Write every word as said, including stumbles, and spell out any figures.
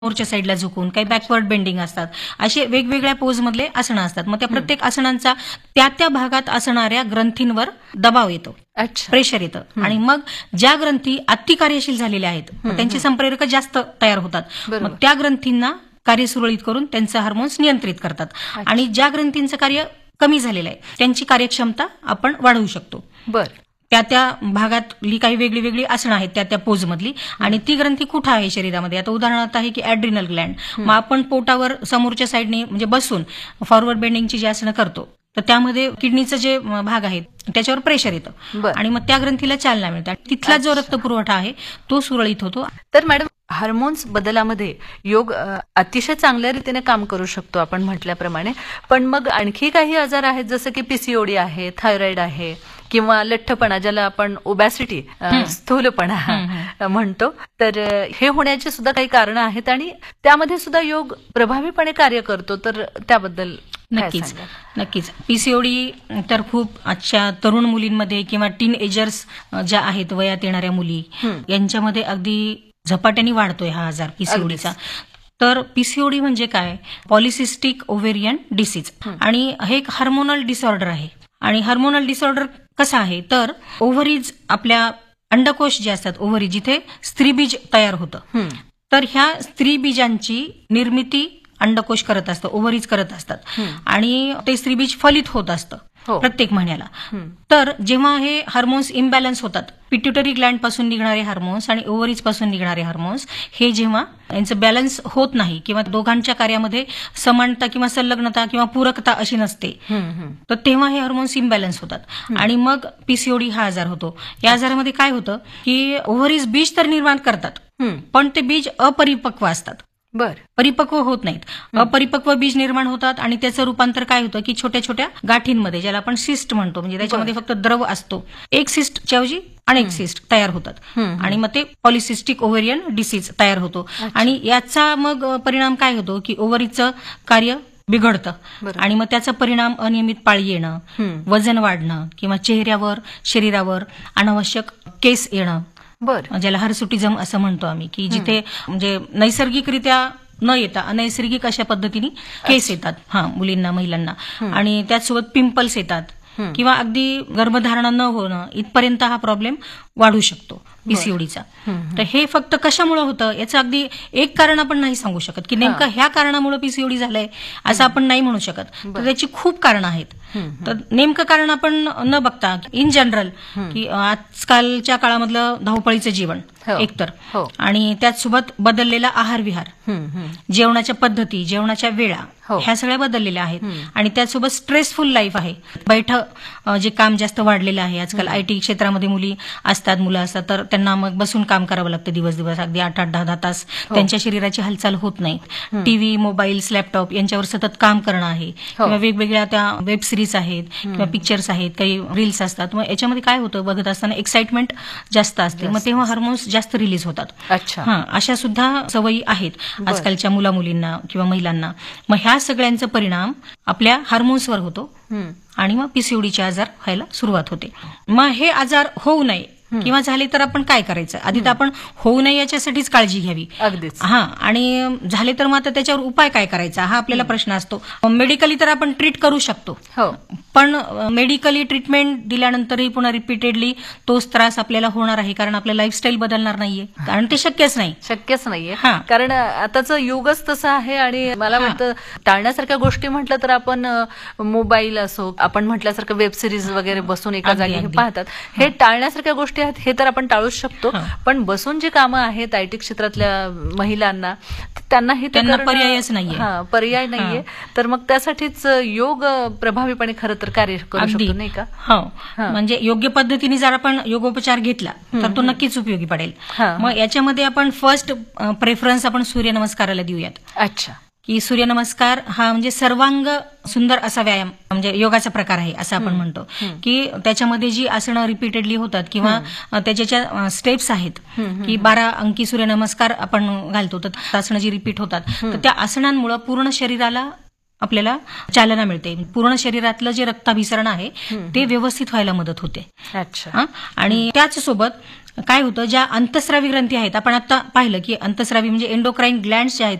समोरच्या साईडला झुकून, काही बॅकवर्ड बेंडिंग असतात, असे वेगवेगळ्या पोजमधले आसनं असतात. मग त्या प्रत्येक आसनांचा त्या त्या भागात असणाऱ्या ग्रंथींवर दबाव येतो, प्रेशर येतं, आणि मग ज्या ग्रंथी अति कार्यशील झालेल्या आहेत त्यांची संप्रेरक जास्त तयार होतात. मग त्या ग्रंथींना कार्य सुरळीत करून त्यांचं हार्मोन्स नियंत्रित करतात. आणि ज्या ग्रंथींचं कार्य कमी झालेलं आहे त्यांची कार्यक्षमता आपण वाढवू शकतो. बरं. त्या त्या भागातली काही वेगळी वेगळी आसनं आहेत त्या त्या पोजमधली, आणि ती ग्रंथी कुठं आहे शरीरामध्ये. आता उदाहरणार्थ आहे की ऍड्रिनल ग्लँड. मग आपण पोटावर समोरच्या साईडने म्हणजे बसून फॉरवर्ड बेंडिंगची जी आसनं करतो तर त्यामध्ये किडनीचं जे भाग आहे त्याच्यावर प्रेशर येतं आणि मग त्या ग्रंथीला चालना मिळते. तिथला जो रक्तपुरवठा आहे तो सुरळीत होतो. तर मॅडम, हार्मोन्स बदलामध्ये योग अतिशय चांगल्या रीतीने काम करू शकतो आपण म्हटल्याप्रमाणे. पण मग आणखी काही आजार आहेत जसं की पीसीओडी आहे, थायरॉइड आहे, किंवा लठ्ठपणा ज्याला आपण ओबॅसिटी, स्थूलपणा म्हणतो. तर हे होण्याची सुद्धा काही कारणं आहेत आणि त्यामध्ये सुद्धा योग प्रभावीपणे कार्य करतो. तर त्याबद्दल नक्कीच नक्कीच पीसीओडी तर खूप आजच्या तरुण मुलींमध्ये किंवा टीन एजर्स ज्या आहेत, वयात येणाऱ्या मुली, यांच्यामध्ये अगदी झपाट्याने वाढतोय हा आजार पीसीओडीचा. तर पीसीओडी म्हणजे काय? पॉलिसिस्टिक ओव्हेरियन डिसीज, आणि हे एक हार्मोनल डिसऑर्डर आहे. आणि हार्मोनल डिसऑर्डर कसा आहे तर ओव्हरीज, आपल्या अंडकोश जे असतात ओव्हरी, जिथे स्त्रीबीज तयार होतं, तर ह्या स्त्रीबीजांची निर्मिती अंडकोश करत असतं, ओव्हरीज करत असतात, आणि ते स्त्रीबीज फलित होत असतं प्रत्येक महिन्याला. तर जेव्हा हे हार्मोन्स इम्बॅलन्स होतात, पिट्युटरी ग्लँड पासून निघणारे हार्मोन्स आणि ओव्हरीज पासून निघणारे हार्मोन्स हे जेव्हा यांचं बॅलन्स होत नाही किंवा दोघांच्या कार्यामध्ये समानता किंवा संलग्नता किंवा पूरकता अशी नसते, तर तेव्हा हे हार्मोन्स इम्बॅलन्स होतात आणि मग पीसीओडी हा आजार होतो. या आजारामध्ये काय होतं की ओव्हरीज बीज तर निर्माण करतात, पण ते बीज अपरिपक्व असतात, बर परिपक्व होत नाहीत. अपरिपक्व बीज निर्माण होतात आणि त्याचं रूपांतर काय होतं की छोट्या छोट्या गाठींमध्ये, ज्याला आपण सिस्ट म्हणतो, म्हणजे त्याच्यामध्ये फक्त द्रव असतो, एक सिस्टच्या ऐवजी अनेक सिस्ट तयार होतात आणि मग ते पॉलिसिस्टिक ओव्हेरियन डिसीज तयार होतो. आणि याचा मग परिणाम काय होतो की ओव्हरीचं कार्य बिघडतं आणि मग त्याचा परिणाम अनियमित पाळी येणं, वजन वाढणं, किंवा चेहऱ्यावर, शरीरावर अनावश्यक केस येणं, बर ज्याला हर्सुटिझम असं म्हणतो आम्ही, की जिथे म्हणजे नैसर्गिकरित्या न येता अनैसर्गिक अशा पद्धतीने केस येतात हा मुलींना, महिलांना, आणि त्याचसोबत पिंपल्स येतात, किंवा अगदी गर्भधारणा न होणं इथपर्यंत हा प्रॉब्लेम वाढू शकतो पीसीओडीचा. तर हे फक्त कशामुळे होतं याचं अगदी एक कारण आपण नाही सांगू शकत की नेमकं ह्या कारणामुळे पीसीओडी झालंय असं आपण नाही म्हणू शकत. तर त्याची खूप कारणं आहेत. तर नेमकं कारण आपण न बघता इन जनरल की आजकालच्या काळामधलं धावपळीचं जीवन एकतर, आणि त्याचसोबत बदललेला आहार विहार, जेवणाच्या पद्धती, जेवणाच्या वेळा, ह्या सगळ्या बदललेल्या आहेत, आणि त्याचसोबत स्ट्रेसफुल लाईफ आहे, बैठं जे काम जास्त वाढलेलं आहे. आजकाल आयटी क्षेत्रामध्ये मुली असतात, मुलं असतात, तर त्यांना मग बसून काम करावं लागतं दिवस दिवस, अगदी आठ आठ दहा दहा तास त्यांच्या शरीराची हालचाल होत नाही. टीव्ही, मोबाईल्स, लॅपटॉप यांच्यावर सतत काम करणं आहे, किंवा वेगवेगळ्या त्या वेब सिरीज आहेत किंवा पिक्चर्स आहेत, काही रील्स असतात. मग याच्यामध्ये काय होतं, बघत असताना एक्साइटमेंट जास्त असते, मग तेव्हा हार्मोन्स जास्त रिलीज होतात. हा अशा सुद्धा सवयी आहेत आजकालच्या मुला मुलींना किंवा महिलांना. मग ह्या सगळ्यांचा परिणाम आपल्या हार्मोन्सवर होतो आणि मग पीसीओडीचे आजार व्हायला सुरुवात होते. मग हे आजार होऊ नये किंवा झाले तर आपण काय करायचं? आधी तर आपण होऊ नये याच्यासाठीच काळजी घ्यावी. अगदीच. हा, आणि झाले तर मग आता त्याच्यावर उपाय काय करायचा हा आपल्याला प्रश्न असतो. मेडिकली तर आपण ट्रीट करू शकतो, पण मेडिकली ट्रीटमेंट दिल्यानंतरही पुन्हा रिपीटेडली तोच त्रास आपल्याला होणार आहे, कारण आपलं लाईफस्टाईल बदलणार नाहीये, कारण ते शक्यच नाही शक्यच नाहीये कारण आताचं युगच तसं आहे. आणि मला वाटतं टाळण्यासारख्या गोष्टी म्हटलं तर आपण मोबाईल असो, आपण म्हटल्यासारखं वेब सिरीज वगैरे बसून एका जागी पाहतात, हे टाळण्यासारख्या गोष्टी हे तर आपण टाळूच शकतो. पण बसून जी कामं आहेत आयटी क्षेत्रातल्या महिलांना, त्यांना हे पर्यायच नाहीये, पर्याय नाहीये. तर मग त्यासाठीच योग प्रभावीपणे खरं तर कार्य करू शकतो, नाही का? हो, म्हणजे योग्य पद्धतीने जर आपण योगोपचार घेतला तर तो नक्कीच उपयोगी पडेल. मग याच्यामध्ये आपण फर्स्ट प्रेफरन्स आपण सूर्यनमस्काराला देऊयात. अच्छा. की सूर्यनमस्कार हा म्हणजे सर्वांग सुंदर असा व्यायाम, म्हणजे योगाचा प्रकार आहे असं आपण म्हणतो. की त्याच्यामध्ये जी आसनं रिपीटेडली होतात किंवा त्याच्या ज्या स्टेप्स आहेत, की बारा अंकी सूर्यनमस्कार आपण घालतो, तर आसनं जी रिपीट होतात, तर त्या आसनांमुळे पूर्ण शरीराला आपल्याला चालना मिळते. पूर्ण शरीरातलं जे रक्ताभिसरण आहे ते व्यवस्थित व्हायला मदत होते. अच्छा. हा? आणि त्याच सोबत काय होतं, ज्या अंतस्रावी ग्रंथी आहेत, आपण आता पाहिलं की अंतस्रावी म्हणजे एंडोक्राईन ग्लँड्स जे आहेत